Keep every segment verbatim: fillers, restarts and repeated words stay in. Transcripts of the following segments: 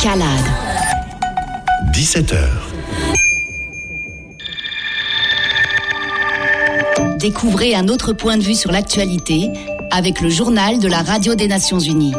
Escalade. dix-sept heures. Découvrez un autre point de vue sur l'actualité avec le journal de la Radio des Nations Unies.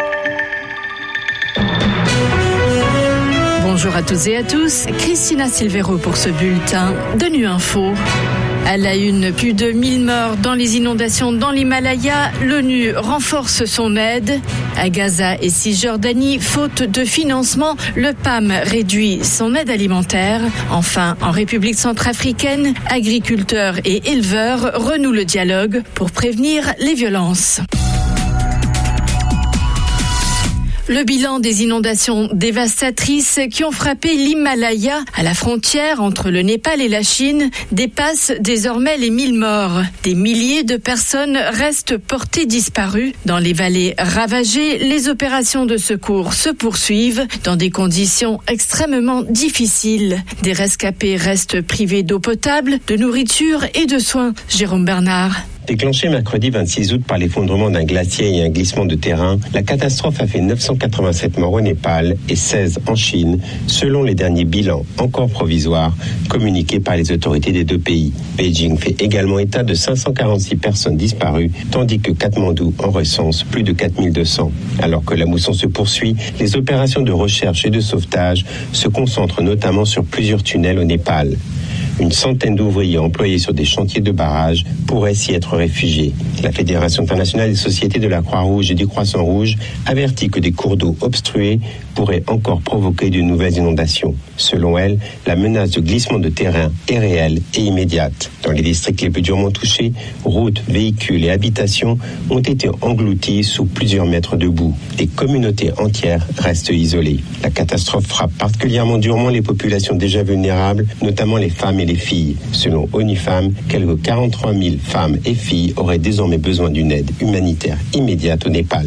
Bonjour à toutes et à tous, Christina Silvero pour ce bulletin de Nu Info. À la une, plus de mille morts dans les inondations dans l'Himalaya. L'ONU renforce son aide. À Gaza et Cisjordanie, faute de financement, le P A M réduit son aide alimentaire. Enfin, en République centrafricaine, agriculteurs et éleveurs renouent le dialogue pour prévenir les violences. Le bilan des inondations dévastatrices qui ont frappé l'Himalaya à la frontière entre le Népal et la Chine dépasse désormais les mille morts. Des milliers de personnes restent portées disparues. Dans les vallées ravagées, les opérations de secours se poursuivent dans des conditions extrêmement difficiles. Des rescapés restent privés d'eau potable, de nourriture et de soins. Jérôme Bernard. Déclenchée mercredi vingt-six août par l'effondrement d'un glacier et un glissement de terrain, la catastrophe a fait neuf cent quatre-vingt-sept morts au Népal et seize en Chine, selon les derniers bilans encore provisoires communiqués par les autorités des deux pays. Beijing fait également état de cinq cent quarante-six personnes disparues, tandis que Katmandou en recense plus de quatre mille deux cents. Alors que la mousson se poursuit, les opérations de recherche et de sauvetage se concentrent notamment sur plusieurs tunnels au Népal. Une centaine d'ouvriers employés sur des chantiers de barrages pourraient s'y être réfugiés. La Fédération internationale des sociétés de la Croix-Rouge et du Croissant-Rouge avertit que des cours d'eau obstrués pourraient encore provoquer de nouvelles inondations. Selon elle, la menace de glissement de terrain est réelle et immédiate. Dans les districts les plus durement touchés, routes, véhicules et habitations ont été engloutis sous plusieurs mètres de boue. Des communautés entières restent isolées. La catastrophe frappe particulièrement durement les populations déjà vulnérables, notamment les femmes et les filles. Selon ONU Femmes, quelques quarante-trois mille femmes et filles auraient désormais besoin d'une aide humanitaire immédiate au Népal.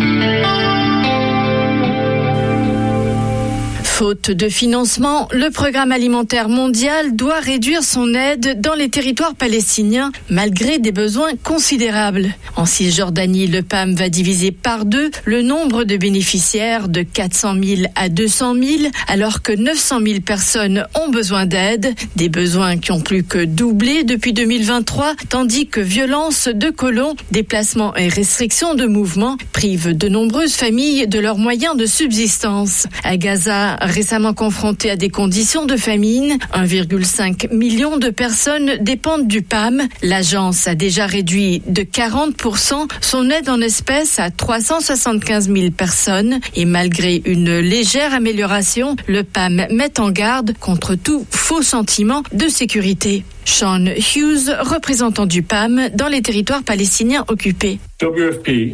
Faute de financement, le programme alimentaire mondial doit réduire son aide dans les territoires palestiniens malgré des besoins considérables. En Cisjordanie, le P A M va diviser par deux le nombre de bénéficiaires de quatre cent mille à deux cent mille, alors que neuf cent mille personnes ont besoin d'aide, des besoins qui ont plus que doublé depuis deux mille vingt-trois, tandis que violences de colons, déplacements et restrictions de mouvements privent de nombreuses familles de leurs moyens de subsistance. À Gaza, récemment confronté à des conditions de famine, un virgule cinq million de personnes dépendent du P A M. L'agence a déjà réduit de quarante pour cent son aide en espèces à trois cent soixante-quinze mille personnes et malgré une légère amélioration, le P A M met en garde contre tout faux sentiment de sécurité. Sean Hughes, représentant du P A M dans les territoires palestiniens occupés. Le P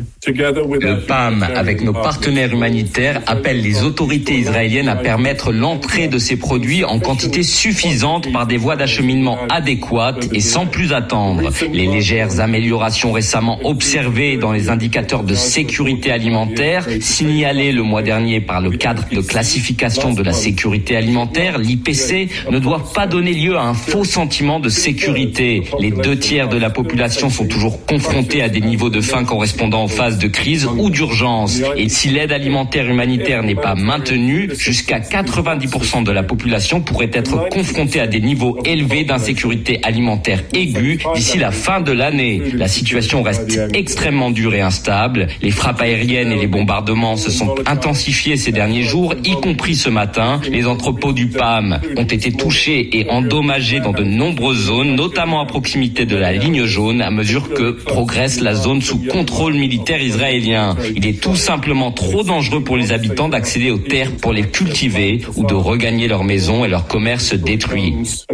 A M, avec nos partenaires humanitaires, appelle les autorités israéliennes à permettre l'entrée de ces produits en quantité suffisante par des voies d'acheminement adéquates et sans plus attendre. Les légères améliorations récemment observées dans les indicateurs de sécurité alimentaire, signalés le mois dernier par le cadre de classification de la sécurité alimentaire, l'I P C, ne doivent pas donner lieu à un faux sentiment de sécurité. Les deux tiers de la population sont toujours confrontés à des niveaux de faim correspondant aux phases de crise ou d'urgence. Et si l'aide alimentaire humanitaire n'est pas maintenue, jusqu'à quatre-vingt-dix pour cent de la population pourrait être confrontée à des niveaux élevés d'insécurité alimentaire aiguë d'ici la fin de l'année. La situation reste extrêmement dure et instable. Les frappes aériennes et les bombardements se sont intensifiés ces derniers jours, y compris ce matin. Les entrepôts du P A M ont été touchés et endommagés dans de nombreuses zones, notamment à proximité de la ligne jaune, à mesure que progresse la zone sous contrôle militaire israélien. Il est tout simplement trop dangereux pour les habitants d'accéder aux terres pour les cultiver ou de regagner leurs maisons et leurs commerces détruits.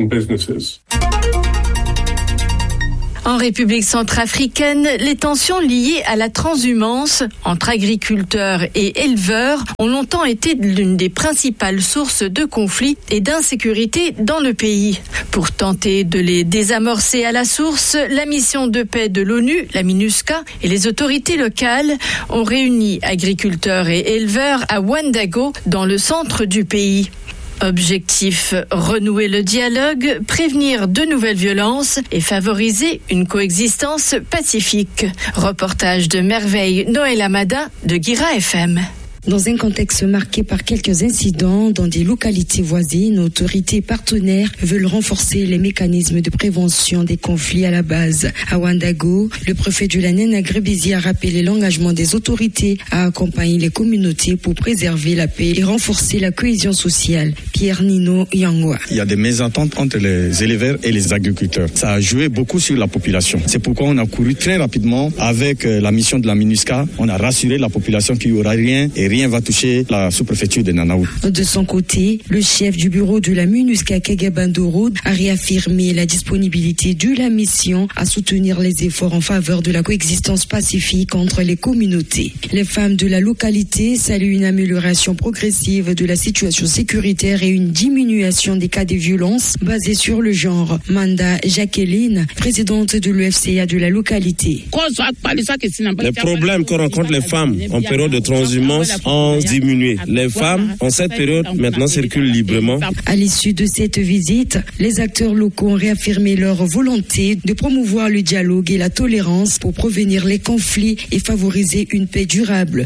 En République centrafricaine, les tensions liées à la transhumance entre agriculteurs et éleveurs ont longtemps été l'une des principales sources de conflits et d'insécurité dans le pays. Pour tenter de les désamorcer à la source, la mission de paix de l'ONU, la MINUSCA, et les autorités locales ont réuni agriculteurs et éleveurs à Ouagadougou, dans le centre du pays. Objectif, renouer le dialogue, prévenir de nouvelles violences et favoriser une coexistence pacifique. Reportage de Merveille Noël Amada de Guira F M. Dans un contexte marqué par quelques incidents dans des localités voisines, autorités partenaires veulent renforcer les mécanismes de prévention des conflits à la base. À Ouagadougou, le préfet du Lanen Agrebisi a rappelé l'engagement des autorités à accompagner les communautés pour préserver la paix et renforcer la cohésion sociale. Pierre Nino Yangwa. Il y a des mésententes entre les éleveurs et les agriculteurs. Ça a joué beaucoup sur la population. C'est pourquoi on a couru très rapidement avec la mission de la MINUSCA. On a rassuré la population qu'il n'y aura rien et rien va toucher la sous-préfecture de Nanaou. De son côté, le chef du bureau de la MINUSCA, Kagabandoro, a réaffirmé la disponibilité de la mission à soutenir les efforts en faveur de la coexistence pacifique entre les communautés. Les femmes de la localité saluent une amélioration progressive de la situation sécuritaire et une diminution des cas de violence basés sur le genre. Manda Jacqueline, présidente de l'U F C A de la localité. Les problèmes que rencontrent les femmes en période de transhumance ont diminué. Les femmes, en cette période, maintenant circulent librement. À l'issue de cette visite, les acteurs locaux ont réaffirmé leur volonté de promouvoir le dialogue et la tolérance pour prévenir les conflits et favoriser une paix durable.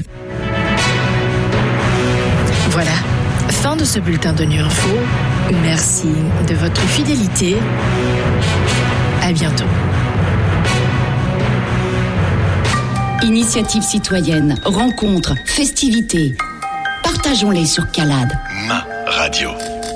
Voilà, fin de ce bulletin de Nu Info. Merci de votre fidélité. À bientôt. Initiative citoyenne, rencontres, festivités. Partageons-les sur Calade. Ma radio.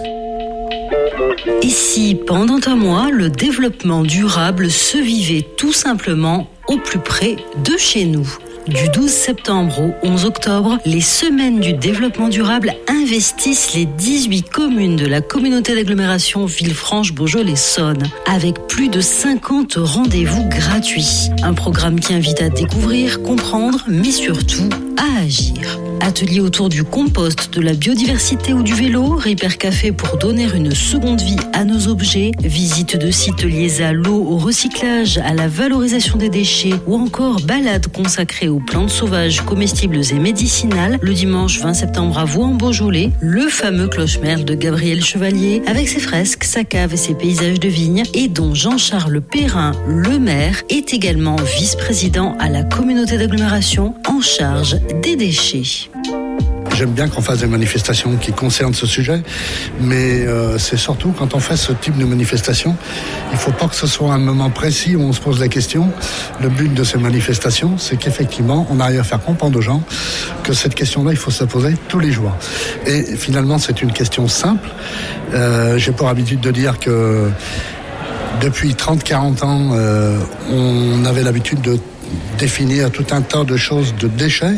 Et si, pendant un mois, le développement durable se vivait tout simplement au plus près de chez nous ? Du douze septembre au onze octobre, les semaines du développement durable investissent les dix-huit communes de la communauté d'agglomération Villefranche-Beaujolais-Saône, avec plus de cinquante rendez-vous gratuits. Un programme qui invite à découvrir, comprendre, mais surtout à agir. Ateliers autour du compost, de la biodiversité ou du vélo, Repair Café pour donner une seconde vie à nos objets, visite de sites liés à l'eau, au recyclage, à la valorisation des déchets ou encore balade consacrée aux plantes sauvages, comestibles et médicinales le dimanche vingt septembre à Vaux-en-Beaujolais, le fameux cloche-merle de Gabriel Chevalier avec ses fresques, sa cave et ses paysages de vigne et dont Jean-Charles Perrin, le maire, est également vice-président à la communauté d'agglomération en charge des déchets. J'aime bien qu'on fasse des manifestations qui concernent ce sujet, mais euh, c'est surtout quand on fait ce type de manifestation, il ne faut pas que ce soit un moment précis où on se pose la question. Le but de ces manifestations, c'est qu'effectivement, on arrive à faire comprendre aux gens que cette question-là, il faut se la poser tous les jours. Et finalement, c'est une question simple. Euh, j'ai pour habitude de dire que depuis trente à quarante ans, euh, on avait l'habitude de définir tout un tas de choses de déchets.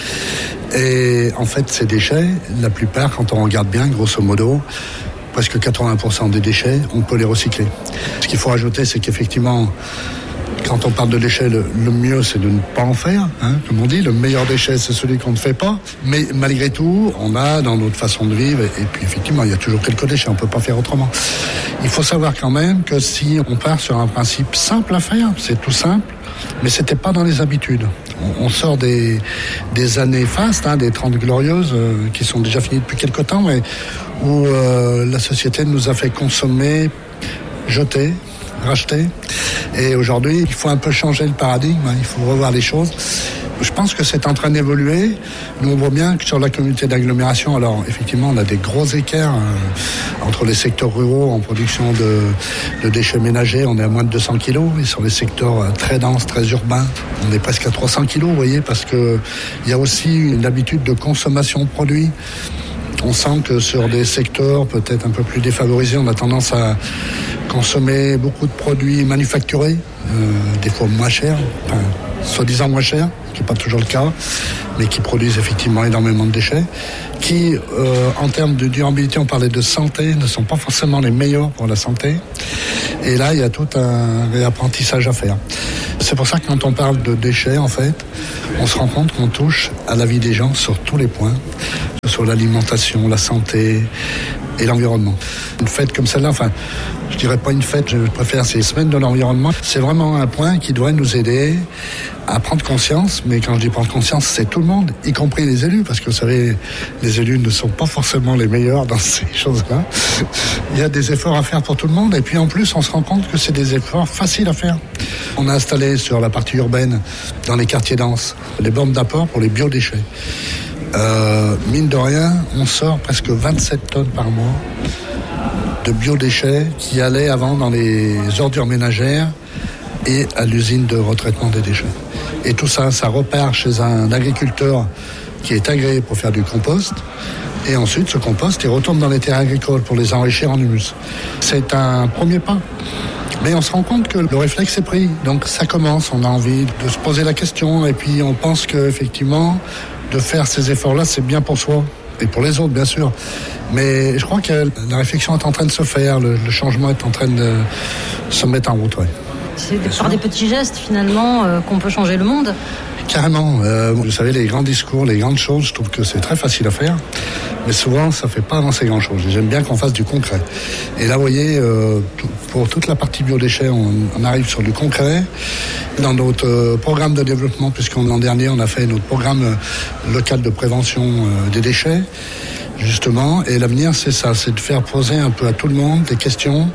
Et en fait, ces déchets, la plupart, quand on regarde bien, grosso modo, presque quatre-vingts pour cent des déchets, on peut les recycler. Ce qu'il faut rajouter, c'est qu'effectivement, quand on parle de déchets, le, le mieux, c'est de ne pas en faire, hein, comme on dit. Le meilleur déchet, c'est celui qu'on ne fait pas. Mais malgré tout, on a dans notre façon de vivre, et puis effectivement, il y a toujours quelques déchets, on ne peut pas faire autrement. Il faut savoir quand même que si on part sur un principe simple à faire, c'est tout simple, mais c'était pas dans les habitudes. On, on sort des, des années fastes, hein, des trente glorieuses, euh, qui sont déjà finies depuis quelque temps, mais où euh, la société nous a fait consommer, jeter, racheter. Et aujourd'hui, il faut un peu changer le paradigme, hein, il faut revoir les choses. Je pense que c'est en train d'évoluer. Nous, on voit bien que sur la communauté d'agglomération, alors effectivement, on a des gros écarts euh, entre les secteurs ruraux en production de, de déchets ménagers, on est à moins de deux cents kilos, et sur les secteurs euh, très denses, très urbains, on est presque à trois cents kilos, vous voyez, parce que il y a aussi une habitude de consommation de produits. On sent que sur des secteurs peut-être un peu plus défavorisés, on a tendance à consommer beaucoup de produits manufacturés, euh, des fois moins chers, enfin, soi-disant moins chers, ce qui n'est pas toujours le cas, mais qui produisent effectivement énormément de déchets, qui, euh, en termes de durabilité, on parlait de santé, ne sont pas forcément les meilleurs pour la santé. Et là, il y a tout un réapprentissage à faire. C'est pour ça que quand on parle de déchets, en fait, on se rend compte qu'on touche à la vie des gens sur tous les points, sur l'alimentation, la santé et l'environnement. Une fête comme celle-là, enfin, je dirais pas une fête, je préfère ces semaines de l'environnement. C'est vraiment un point qui doit nous aider à prendre conscience, mais quand je dis prendre conscience, c'est tout le monde, y compris les élus, parce que vous savez, les élus ne sont pas forcément les meilleurs dans ces choses-là. Il y a des efforts à faire pour tout le monde, et puis en plus, on se rend compte que c'est des efforts faciles à faire. On a installé sur la partie urbaine, dans les quartiers denses, les bornes d'apport pour les biodéchets. Euh, mine de rien, on sort presque vingt-sept tonnes par mois de biodéchets qui allaient avant dans les ordures ménagères et à l'usine de retraitement des déchets. Et tout ça, ça repart chez un agriculteur qui est agréé pour faire du compost. Et ensuite, ce compost, il retourne dans les terres agricoles pour les enrichir en humus. C'est un premier pas. Mais on se rend compte que le réflexe est pris. Donc ça commence, on a envie de se poser la question. Et puis on pense qu'effectivement, de faire ces efforts-là, c'est bien pour soi. Et pour les autres, bien sûr. Mais je crois que la réflexion est en train de se faire. Le, le changement est en train de se mettre en route. Ouais. C'est par des petits gestes, finalement, euh, qu'on peut changer le monde. Carrément. Euh, vous savez, les grands discours, les grandes choses, je trouve que c'est très facile à faire. Mais souvent, ça ne fait pas avancer grand-chose. J'aime bien qu'on fasse du concret. Et là, vous voyez, euh, pour toute la partie biodéchets, on, on arrive sur du concret. Dans notre euh, programme de développement, puisqu'en l'an dernier, on a fait notre programme euh, local de prévention euh, des déchets, justement. Et l'avenir, c'est ça, c'est de faire poser un peu à tout le monde des questions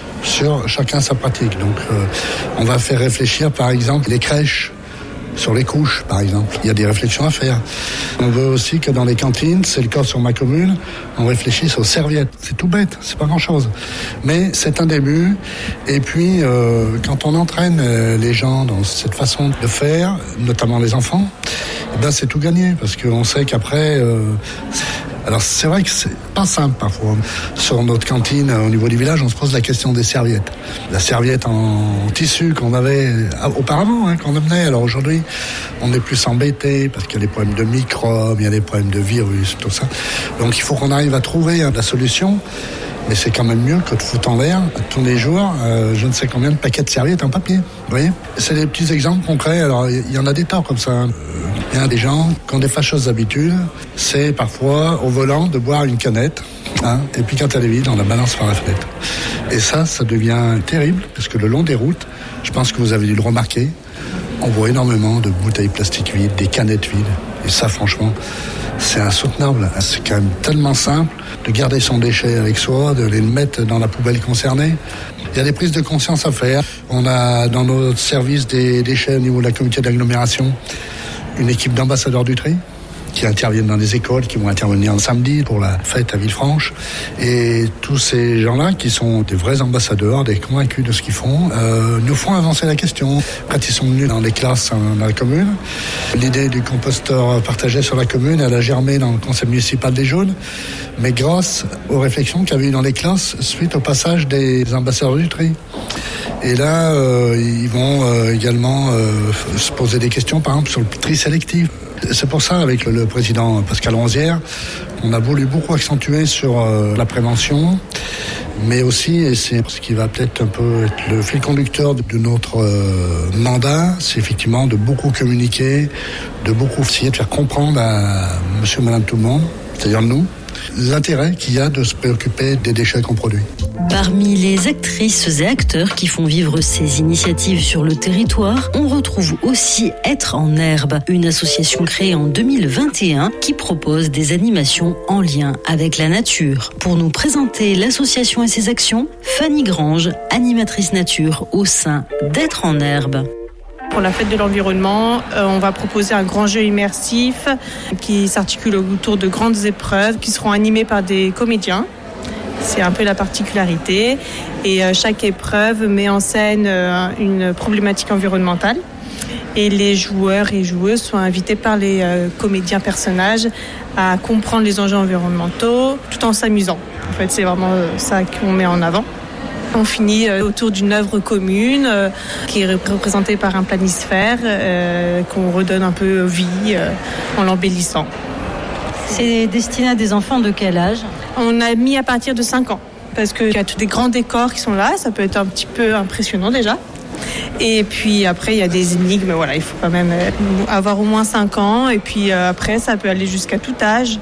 sur chacun sa pratique. Donc, euh, on va faire réfléchir, par exemple, les crèches, sur les couches, par exemple. Il y a des réflexions à faire. On veut aussi que dans les cantines, c'est le cas sur ma commune, on réfléchisse aux serviettes. C'est tout bête, c'est pas grand-chose. Mais c'est un début. Et puis, euh, quand on entraîne euh, les gens dans cette façon de faire, notamment les enfants, eh ben, c'est tout gagné. Parce qu'on sait qu'après... Euh, Alors c'est vrai que c'est pas simple parfois. Sur notre cantine au niveau du village, on se pose la question des serviettes. La serviette en tissu qu'on avait auparavant, hein, qu'on amenait. Alors aujourd'hui, on est plus embêté parce qu'il y a des problèmes de microbes, il y a des problèmes de virus, tout ça. Donc il faut qu'on arrive à trouver hein, la solution. Mais c'est quand même mieux que de foutre en l'air tous les jours euh, je ne sais combien de paquets de serviettes en papier. Vous voyez ? C'est des petits exemples concrets. Alors il y en a des tas comme ça. Il y a des gens qui ont des fâcheuses habitudes. C'est parfois au volant de boire une canette. Hein, et puis quand elle est vide, on la balance par la fenêtre. Et ça, ça devient terrible parce que le long des routes, je pense que vous avez dû le remarquer, on voit énormément de bouteilles plastiques vides, des canettes vides. Et ça, franchement, c'est insoutenable. C'est quand même tellement simple de garder son déchet avec soi, de les mettre dans la poubelle concernée. Il y a des prises de conscience à faire. On a dans notre service des déchets au niveau de la communauté d'agglomération une équipe d'ambassadeurs du tri qui interviennent dans les écoles, qui vont intervenir le samedi pour la fête à Villefranche. Et tous ces gens-là, qui sont des vrais ambassadeurs, des convaincus de ce qu'ils font, euh, nous font avancer la question. Quand ils sont venus dans les classes dans la commune, l'idée du composteur partagé sur la commune, elle a germé dans le conseil municipal des Jaunes, mais grâce aux réflexions qu'il y avait eu dans les classes suite au passage des ambassadeurs du tri. Et là, euh, ils vont euh, également euh, se poser des questions, par exemple, sur le tri sélectif. C'est pour ça, avec le, le président Pascal Ronzière, on a voulu beaucoup accentuer sur euh, la prévention, mais aussi, et c'est ce qui va peut-être un peu être le fil conducteur de, de notre euh, mandat, c'est effectivement de beaucoup communiquer, de beaucoup essayer de faire comprendre à monsieur et madame tout le monde, c'est-à-dire nous, l'intérêt qu'il y a de se préoccuper des déchets qu'on produit. Parmi les actrices et acteurs qui font vivre ces initiatives sur le territoire, on retrouve aussi Être en herbe, une association créée en deux mille vingt et un qui propose des animations en lien avec la nature. Pour nous présenter l'association et ses actions, Fanny Grange, animatrice nature au sein d'Être en herbe. Pour la fête de l'environnement, euh, on va proposer un grand jeu immersif qui s'articule autour de grandes épreuves qui seront animées par des comédiens. C'est un peu la particularité. Et euh, chaque épreuve met en scène euh, une problématique environnementale. Et les joueurs et joueuses sont invités par les euh, comédiens personnages à comprendre les enjeux environnementaux tout en s'amusant. En fait, c'est vraiment euh, ça qu'on met en avant. On finit euh, autour d'une œuvre commune euh, qui est représentée par un planisphère euh, qu'on redonne un peu vie euh, en l'embellissant. C'est destiné à des enfants de quel âge ? On a mis à partir de cinq ans parce qu'il y a tous des grands décors qui sont là, ça peut être un petit peu impressionnant déjà. Et puis après il y a des énigmes, voilà, il faut quand même avoir au moins cinq ans et puis euh, après ça peut aller jusqu'à tout âge.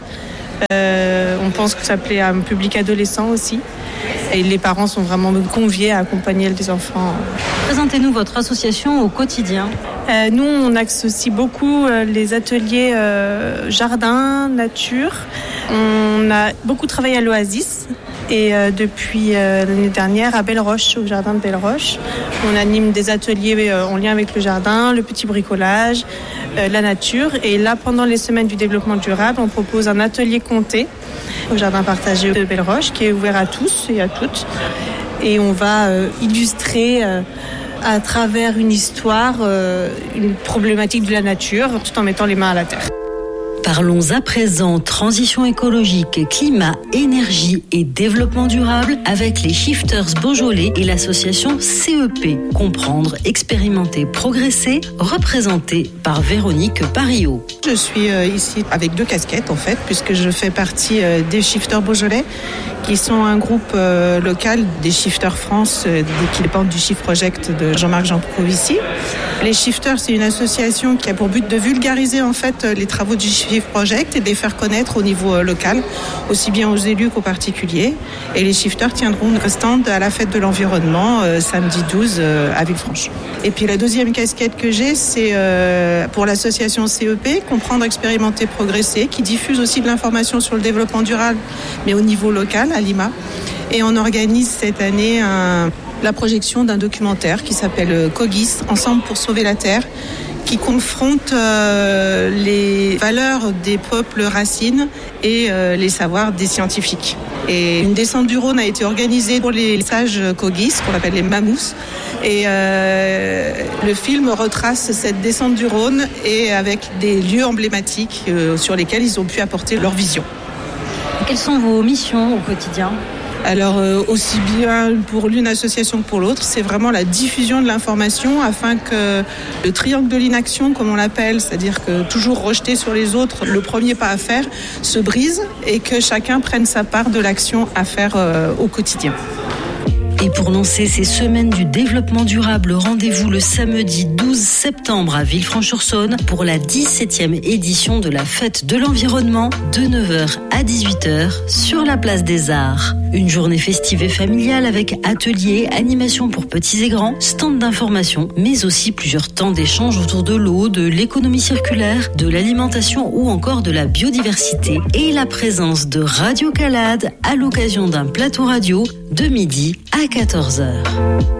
Euh, on pense que ça plaît à un public adolescent aussi. Et les parents sont vraiment conviés à accompagner les enfants. Présentez-nous votre association au quotidien. Euh, nous, on axe aussi beaucoup euh, les ateliers euh, jardin, nature. On a beaucoup travaillé à l'Oasis et euh, depuis euh, l'année dernière à Belle-Roche, au jardin de Belle-Roche. On anime des ateliers euh, en lien avec le jardin, le petit bricolage, euh, la nature. Et là, pendant les semaines du développement durable, on propose un atelier compté au jardin partagé de Belle-Roche qui est ouvert à tous et à toutes. Et on va euh, illustrer euh, à travers une histoire euh, une problématique de la nature tout en mettant les mains à la terre. Parlons à présent transition écologique, climat, énergie et développement durable avec les Shifters Beaujolais et l'association C E P. Comprendre, expérimenter, progresser, représenté par Véronique Parillot. Je suis euh, ici avec deux casquettes en fait, puisque je fais partie euh, des Shifters Beaujolais, qui sont un groupe euh, local des Shifters France, euh, qui dépendent du Shift Project de Jean-Marc Jancovici. Les Shifters, c'est une association qui a pour but de vulgariser en fait les travaux du Shift Project et de les faire connaître au niveau euh, local, aussi bien aux élus qu'aux particuliers. Et les Shifters tiendront un stand à la fête de l'environnement euh, samedi douze euh, à Villefranche. Et puis la deuxième casquette que j'ai, c'est euh, pour l'association C E P, Comprendre, Expérimenter, Progresser, qui diffuse aussi de l'information sur le développement durable, mais au niveau local, à Lima. Et on organise cette année un, la projection d'un documentaire qui s'appelle Cogis, Ensemble pour sauver la Terre, qui confronte euh, les valeurs des peuples racines et euh, les savoirs des scientifiques. Et une descente du Rhône a été organisée pour les sages Cogis, qu'on appelle les mamous. Et euh, le film retrace cette descente du Rhône et avec des lieux emblématiques euh, sur lesquels ils ont pu apporter leur vision. Quelles sont vos missions au quotidien ? Alors euh, aussi bien pour l'une association que pour l'autre, c'est vraiment la diffusion de l'information afin que le triangle de l'inaction, comme on l'appelle, c'est-à-dire que toujours rejeter sur les autres le premier pas à faire, se brise et que chacun prenne sa part de l'action à faire euh, au quotidien. Et pour lancer ces semaines du développement durable, rendez-vous le samedi douze septembre à Villefranche-sur-Saône pour la dix-septième édition de la fête de l'environnement de neuf heures à dix-huit heures sur la place des Arts. Une journée festive et familiale avec ateliers, animations pour petits et grands, stands d'information, mais aussi plusieurs temps d'échange autour de l'eau, de l'économie circulaire, de l'alimentation ou encore de la biodiversité et la présence de Radio Calade à l'occasion d'un plateau radio de midi à quatorze heures.